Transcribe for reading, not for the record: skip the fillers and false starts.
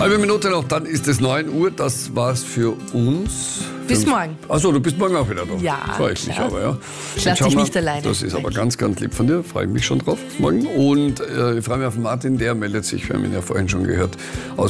Halbe Minute noch, dann ist es 9 Uhr. Das war's für uns. Bis morgen. Achso, du bist morgen auch wieder da. Ja, freue ich mich klar. aber, ja. Ich lasse dich nicht alleine. Das ist aber ganz, ganz lieb von dir. Freue ich mich schon drauf morgen. Und ich freue mich auf Martin, der meldet sich, wir haben ihn ja vorhin schon gehört, aus